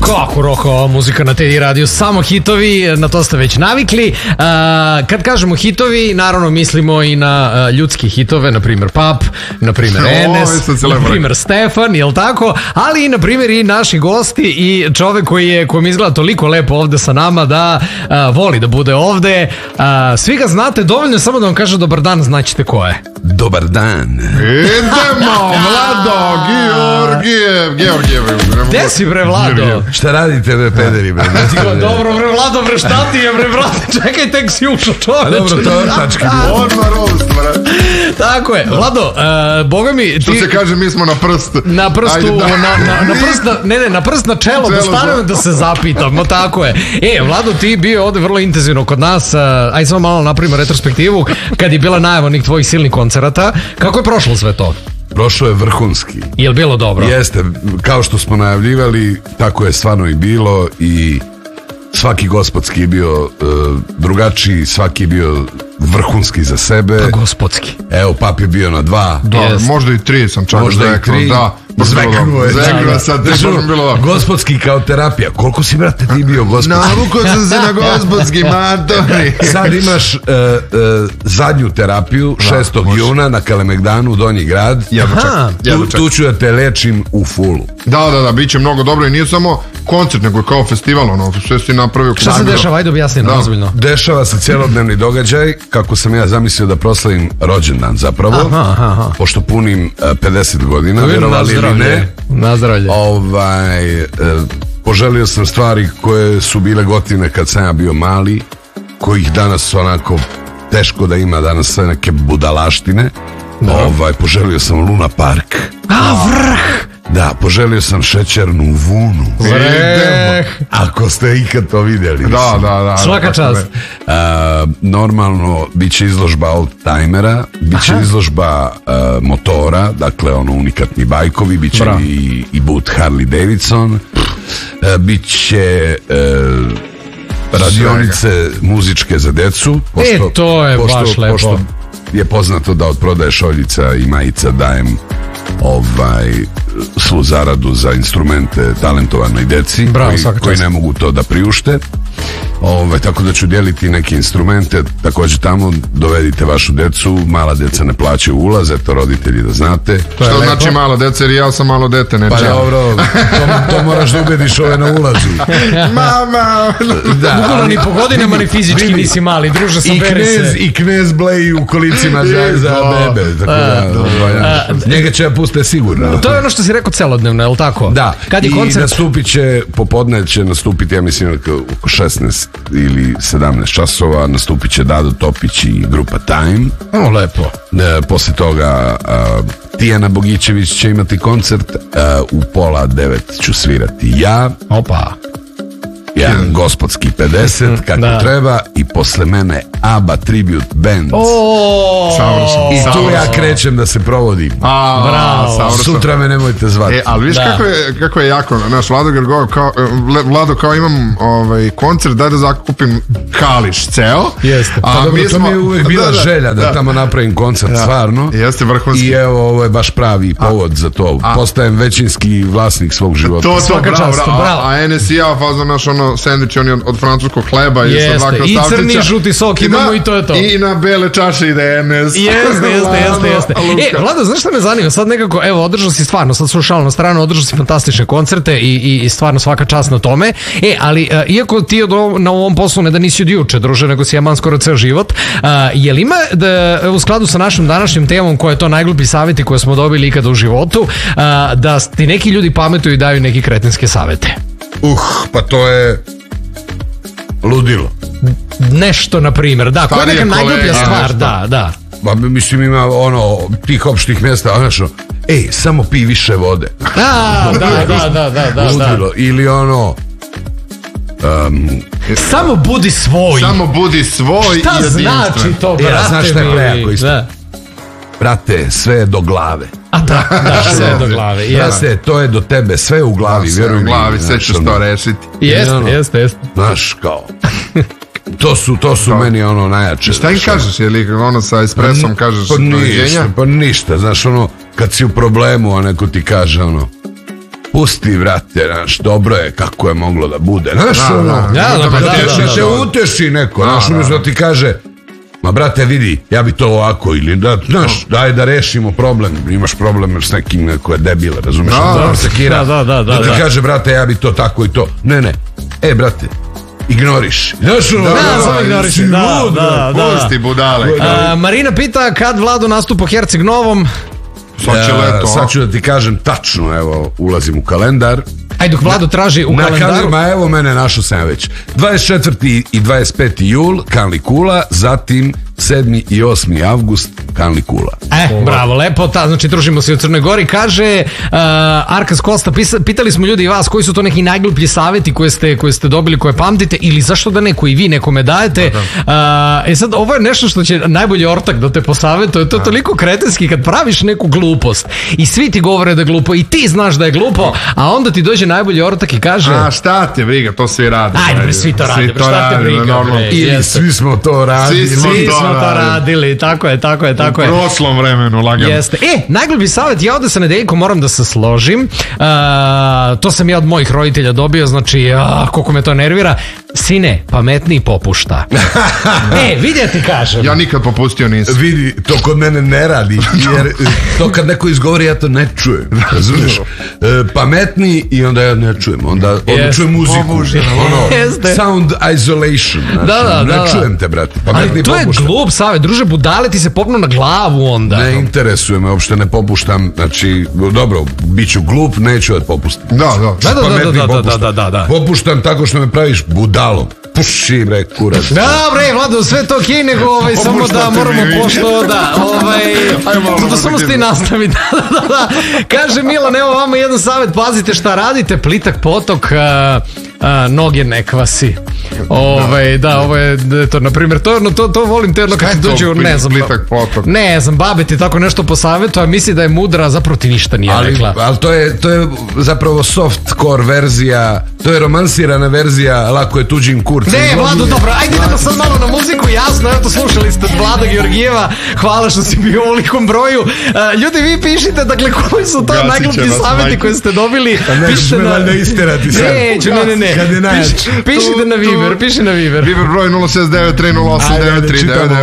Kako rokova muzika na Teddy Radio, samo hitovi, na to ste već navikli. Kad kažemo hitovi, naravno mislimo i na ljudski hitove, na primjer Pap, na primjer Enes, na primjer Stefan, jel tako? Ali i na primjer i naši gosti i čovek kojem izgleda toliko lepo ovde sa nama da voli da bude ovde. Svi ga znate, dovoljno je samo da vam kaže dobar dan, znaćete ko je. Dobar dan. Idemo, Vlado Georgijev. Gde si bre, Vlado? Šta radite bre, pederi bre? Dobro bre, Vlado bre, šta ti je bre, brate? Čekaj, tek si ušao, čoveče. Dobro, to je tački. Odmah rost, bre. Tako je, Vlado, boga mi... Što se kaže, mi smo na prst. Na prstu, na prst na čelo, da stanem da se zapitamo, tako je. Vlado, ti bio ovde vrlo intenzivno kod nas, aj samo malo napravimo retrospektivu, kad je bila najava onih tvojih silnih koncerata. Kako je prošlo sve to? Prošlo je vrhunski. Je li bilo dobro? Jeste, kao što smo najavljivali, tako je stvarno i bilo i svaki gospodski je bio drugačiji, svaki je bio vrhunski za sebe. Pa gospodski. Evo, Pap je bio na 2. Da, možda i 3 sam čak zveknuo, da. Zveknuo sad, bilo gospodski kao terapija. Koliko si, brate, ti bio gospodski? Navukao sam se na gospodski, matori. Sad imaš zadnju terapiju 6. juna na Kalemegdanu, Donji grad. Tu ću da te lečim u fullu. Da, bit će mnogo dobro i nije samo koncert, nego je kao festival, ono, sve si napravio. Šta se dešava, ajde objasni nam ozbiljno. Dešava se cjelodnevni događaj, kako sam ja zamislio da proslavim rođendan zapravo, pošto punim 50 godina, vjerovali ili ne. Na zdravlje. Poželio sam stvari koje su bile gotivne kad sam ja bio mali, kojih danas onako teško da ima, danas sve neke budalaštine. Poželio sam Luna Park. Vrh! Da, poželio sam šećernu vunu. Ako ste ikad to vidjeli. Da. Svaka čast. Normalno, bit će izložba oldtimera, bit će izložba motora, dakle ono unikatni bajkovi, bit će i boot Harley Davidson, bit će radionice muzičke za decu. To je baš lepo. Pošto je poznato da od prodaje šoljica i majica dajem svu zaradu za instrumente talentovanoj deci koji ne mogu to da priušte. Tako da ću dijeliti neke instrumente, također tamo dovedite vašu decu, mala deca ne plaćaju ulaz, eto roditelji da znate. Što znači malo deca, jer ja sam malo dete, ne Pa dobro, to moraš da ubediš ove na ulazu. Mama! Bukvalno ni po godinama ni fizički nisi mali, druže, saberi se. I knez bleji u kolicima za bebe, tako da njega će ja puste sigurno. To je ono što si rekao celodnevno, je li tako? Da, i nastupit će, popodne će nastupiti, ja mislim, oko 16 ili 17 časova, nastupit će Dado Topić i grupa Time. Lepo. Posle toga Tijana Bogićević će imati koncert, u 8:30 ću svirati ja. Opa. Jedan gospodski 50 kako treba i posle mene ABBA Tribute Band. I tu ja krećem da se provodim. Bravo. Sutra me nemojte zvati. Ali viš kako je jako, naš Vlado kao imam koncert, daj da zakupim Kališ ceo. Jeste. To mi je uvek bila želja da tamo napravim koncert, stvarno. Jeste vrhunski. I evo, ovo je baš pravi povod za to. Postajem većinski vlasnik svog života. To, bravo. A Enes i ja, fazno naš sendvič, on je od francuskog hleba i sa 2 krastavčića. I crni žuti sok imamo i to je to. I na bele čaše ide Enes. Jeste. Vlado, znaš šta me zanima? Sad nekako, evo, održao si stvarno, sad slušao na stranu, održao si fantastične koncerte i stvarno svaka čast na tome. Ali, iako ti na ovom poslu ne da nisi od juče, druže, nego si jaman skoro ceo život, je li ima da, u skladu sa našim današnjim temom, koja je to najglupi savjeti koje smo dobili ikada u životu, da ti neki ljudi pametuju i daju neki kretenske savjete? Pa to je ludilo. Nešto, na primjer, da, koja je neka najgluplja stvar, da. Mislim, ima tih opštih mjesta, znaš, samo pi više vode. Da. Ludilo. Ili samo budi svoj. Šta znači to, brate? Znaš šta je prejako isto? Brate, sve je do glave. Da, sve je do glave. Brate, to je do tebe, sve je u glavi, vjeruj mi. U glavi, sve ćeš to rešiti. Jeste. Znaš, kao... To su meni najjače. Šta im kažeš, je li sa espresom kažeš Pa ništa, znaš, kad si u problemu, a neko ti kaže pusti, vrate, znaš, dobro je kako je moglo da bude, znaš, te uteši neko, znaš, umjesto da ti kaže, ma brate, vidi, ja bi to ovako, ili da, znaš, daj da rešimo problem, imaš problem s nekim neko je debile, razumeš, da ti kaže, brate, ja bi to tako i to, ne, brate, ignoriš. Samo ignoriš. Pusti budale. Marina pita kad Vlado nastupa Herceg Novom. Sad ću da ti kažem tačno, evo, ulazim u kalendar. Aj dok Vlado traži u kalendaru. Ma evo mene, našao sam već. 24. i 25. jul, Kanlikula, zatim 7. i 8. avgust, Kanlikula. Bravo, lepo, znači družimo se u Crnoj Gori. Kaže Arkas Kosta, pitali smo ljudi i vas koji su to neki najgluplji savjeti koje ste dobili, koje pamtite, ili zašto da neko i vi nekome dajete. Sad, ovo je nešto što će najbolji ortak da te posavetuje, to je toliko kretenski kad praviš neku glupost i svi ti govore da je glupo i ti znaš da je glupo, a onda ti dođe najbolji ortak i kaže šta te briga, to svi rade. Ajde, svi to rade, šta te briga. Ili svi smo to radili. Svi smo to radili, tako je. U prošlom vremenu, lagano. Jeste. Najgluplji savjet, ja ovde sa nedeljkom moram da se složim. To sam ja od mojih roditelja dobio, znači, koliko me to nervira. Sine, pametniji popušta. Vidi ti kažem. Ja nikad popustio nisam. Vidi, to kod mene ne radi, jer to kad neko izgovori, ja to ne čujem. Razumiješ? Pametniji i onda ja ne čujem. Onda čujem muziku. Sound isolation. Ne čujem te, brate. Ali to je glup savjet, druže, budale ti se popnu na glavu onda. Ne interesuje me, uopšte ne popuštam. Znači, dobro, bit ću glup, neću da popustim. Da. Popuštam tako što me praviš budalom. Puši, bre, kurac. Dobre, Vlado, sve to okej, nego samo da moramo pošto, da samo ste i nastavi. Kaže Milan, evo vama jedan savjet, pazite šta radite, plitak potok, noge ne kvasi. Ovo je, to, na primjer, to volim te jedno kad ti dođu, ne znam, babe ti tako nešto po savjetu, a misli da je mudra, zapravo ti ništa nije rekla. Ali to je zapravo softcore verzija, to je romansirana verzija, lako je tuđim kurcem. Ne, Vlado, dobro, ajde idemo sad malo na muziku, jasno, evo to slušali ste Vlada Georgijeva, hvala što si bio u ovolikom broju. Ljudi, vi pišite, dakle, koji su to najgluplji savjeti koje ste dobili. Nećeš me valjda isterati sad. Ne. Pišite na Viber, piši na Viber. Viber broj 069 308 939.